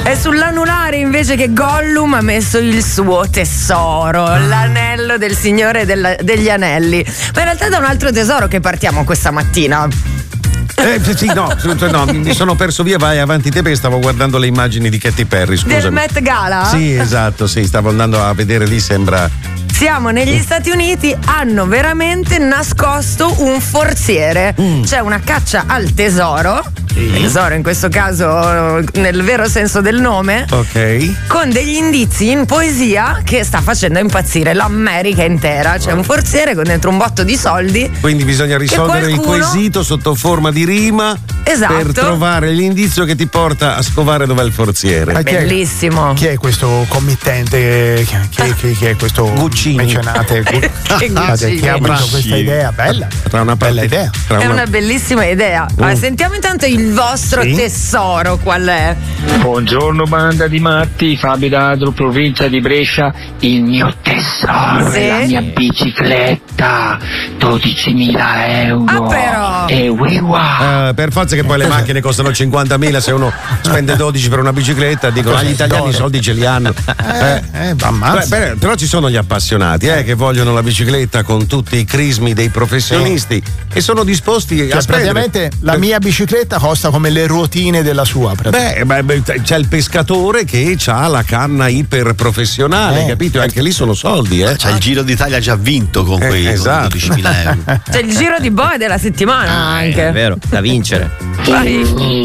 E sull'anulare invece che Gollum ha messo il suo tesoro, l'anello del Signore degli Anelli. Ma in realtà è da un altro tesoro che partiamo questa mattina. Sì, no, mi sono perso via, vai avanti te perché stavo guardando le immagini di Katy Perry, scusami. Del Met Gala? Sì, esatto, sì, stavo andando a vedere lì, sembra. Siamo negli Stati Uniti, hanno veramente nascosto un forziere. C'è una caccia al tesoro. Tesoro in questo caso nel vero senso del nome. Ok. Con degli indizi in poesia che sta facendo impazzire l'America intera. C'è un forziere con dentro un botto di soldi. Quindi bisogna risolvere il quesito sotto forma di rima. Esatto. Per trovare l'indizio che ti porta a scovare dov'è il forziere. Bellissimo. Chi è questo committente? Chi è questo Guccini? Mecenate? Chi ha avuto questa idea? Bella. Bella idea. È una bellissima idea. Sentiamo intanto il vostro tesoro qual è? Buongiorno banda di matti, Fabio D'Adro, provincia di Brescia. Il mio tesoro è la mia bicicletta, 12.000 euro. Però. E per forza che poi le macchine costano 50.000, se uno spende 12 per una bicicletta, dicono agli italiani i soldi ce li hanno. Però ci sono gli appassionati che vogliono la bicicletta con tutti i crismi dei professionisti e sono disposti a spendere. Praticamente la mia bicicletta costa come le ruotine della sua. C'è il pescatore che ha la canna iper professionale, capito? Anche lì sono soldi. C'è il Giro d'Italia già vinto con quei 12.000 euro. C'è il giro di boe della settimana anche. È vero, da vincere. Vai.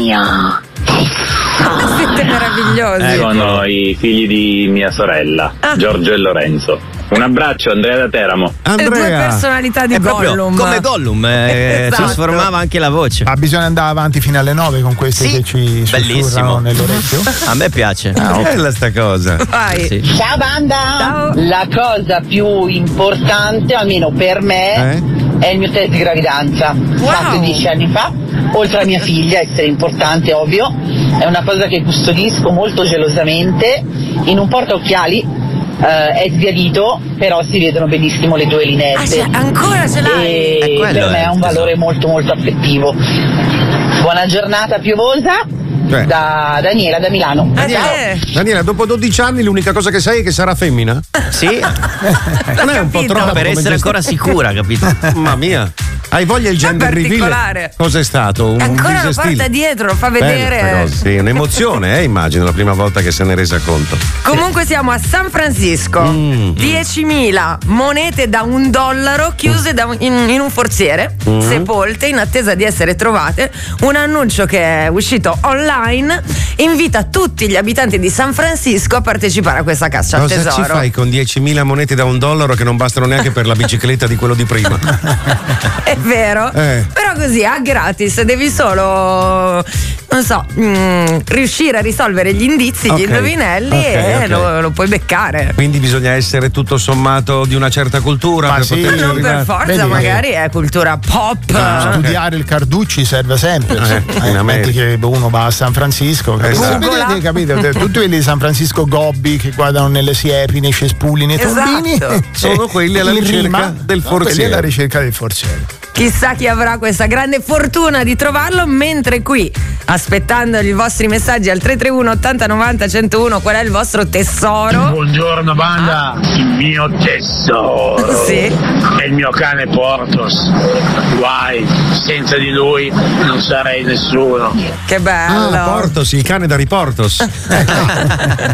Siete meravigliosi. Sono i figli di mia sorella, Giorgio e Lorenzo. Un abbraccio, Andrea da Teramo. Due personalità di Gollum. Come Gollum, Esatto. trasformava anche la voce. Ma bisogna andare avanti fino alle 9 con queste che ci sussurrano nell'orecchio? A me piace. Bella sta cosa. Vai. Ciao banda. Ciao. La cosa più importante, almeno per me, è il mio test di gravidanza. Fatto 10 anni fa. Oltre alla mia figlia, essere importante, ovvio, è una cosa che custodisco molto gelosamente in un portaocchiali. È sbiadito, però si vedono benissimo le due lineette. Ancora ce l'hai? E per me è un valore molto molto affettivo. Buona giornata piovosa. Da Daniela da Milano. Daniela, dopo 12 anni l'unica cosa che sai è che sarà femmina? Sì. Non è un po' troppo per essere ancora sicura, capito? Mamma mia. Hai voglia il gender reveal? Cos'è stato? Un ancora lo porta dietro, lo fa vedere. Sì, un'emozione, immagino, la prima volta che se ne è resa conto. Comunque siamo a San Francisco. 10.000 monete da $1 chiuse in un forziere, sepolte in attesa di essere trovate. Un annuncio che è uscito online invita tutti gli abitanti di San Francisco a partecipare a questa caccia al tesoro. Cosa ci fai con 10.000 monete da $1 che non bastano neanche per la bicicletta di quello di prima? È vero, però così a gratis devi solo, non so, riuscire a risolvere gli indizi, gli indovinelli e lo puoi beccare. Quindi bisogna essere tutto sommato di una certa cultura per poter non per forza, magari è cultura pop. Studiare il Carducci serve sempre. Metti che uno va a San Francisco, capito? Tutti quelli di San Francisco gobbi che guardano nelle siepi, nei cespugli, nei tombini, sono quelli alla ricerca del forziere. Quelli alla ricerca del forziere. Chissà chi avrà questa grande fortuna di trovarlo, mentre qui, aspettando i vostri messaggi al 331 80 90 101, qual è il vostro tesoro? Buongiorno banda, il mio tesoro è il mio cane Portos. Guai, senza di lui non sarei nessuno. Che bello. Portos, il cane da Riportos.